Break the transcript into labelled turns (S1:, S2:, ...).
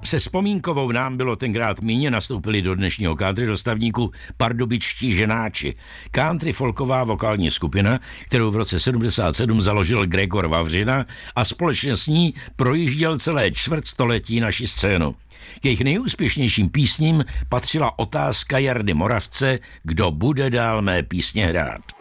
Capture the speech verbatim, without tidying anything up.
S1: Se vzpomínkovou Nám bylo tenkrát míně nastoupili do dnešního country dostavníku pardubičtí ženáči. Country folková vokální skupina, kterou v roce sedmdesát sedm založil Gregor Vavřina a společně s ní projížděl celé čtvrtstoletí naši scénu. K jejich nejúspěšnějším písním patřila otázka Jardy Moravce, kdo bude dál mé písně hrát.